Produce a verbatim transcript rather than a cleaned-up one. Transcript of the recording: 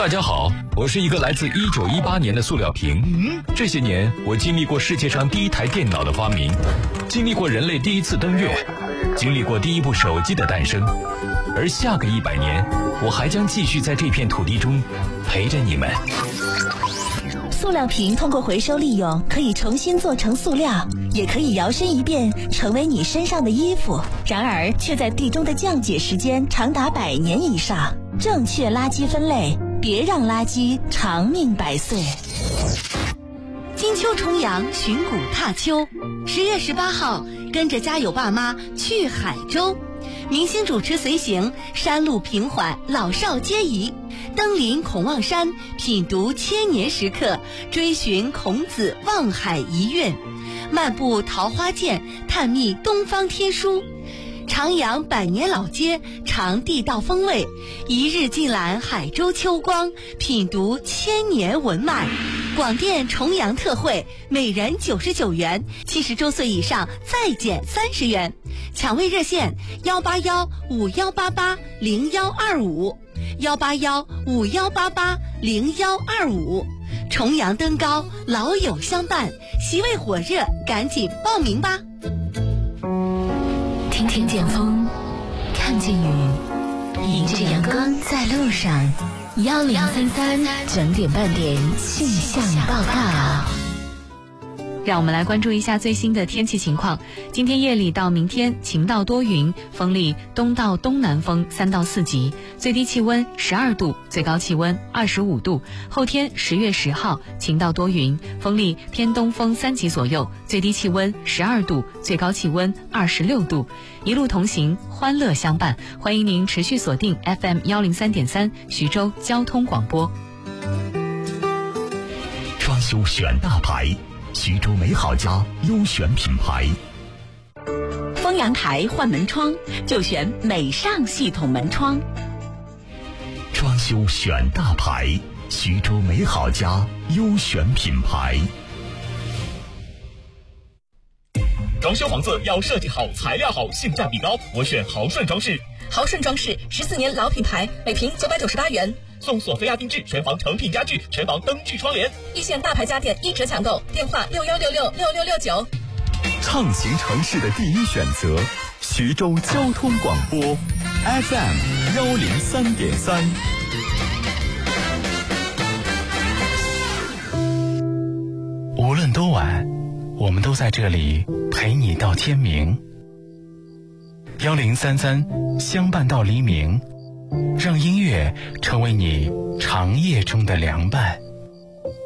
大家好，我是一个来自一九一八年的塑料瓶。嗯，这些年我经历过世界上第一台电脑的发明，经历过人类第一次登月，经历过第一部手机的诞生，而下个一百年，我还将继续在这片土地中陪着你们。 塑料瓶通过回收利用，可以重新做成塑料，也可以摇身一变成为你身上的衣服。然而，却在地中的降解时间长达百年以上。正确垃圾分类，别让垃圾长命百岁。 金秋重阳，寻古踏秋。十月十八号，跟着家有爸妈去海州，明星主持随行，山路平缓，老少皆宜。登临孔望山，品读千年石刻，追寻孔子望海遗韵，漫步桃花涧，探秘东方天书。徜徉百年老街，尝地道风味，一日尽览海州秋光，品读千年文脉。广电重阳特惠，每人九十九元，七十周岁以上再减三十元。抢位热线：幺八幺五幺八八零幺二五，幺八幺五幺八八零幺二五。重阳登高，老友相伴，席位火热，赶紧报名吧！ 听听见风，看见雨，迎着阳光在路上。幺零三三整点半点气象报告。 让我们来关注一下最新的天气情况。今天夜里到明天晴到多云，风力东到东南风三到四级，最低气温十二度，最高气温二十五度。后天十月十号晴到多云，风力偏东风三级左右，最低气温十二度，最高气温二十六度。一路同行，欢乐相伴。欢迎您持续锁定 F M 幺零三点三徐州交通广播。 装修选大牌，徐州美好家优选品牌。 封阳台换门窗就选美尚系统门窗。 装修选大牌，徐州美好家优选品牌。 装修房子要设计好，材料好，性价比高，我选豪顺装饰。 豪顺装饰十四年老品牌，每平九百九十八元， 送索菲亚定制全房成品家具，全房灯具窗帘， 一线大牌家电一折抢购，电话六幺六六六六六九。 畅行城市的第一选择，徐州交通广播 F M 幺零三点三。 无论多晚，我们都在这里陪你到天明。幺零三三相伴到黎明，让音乐成为你长夜中的凉伴。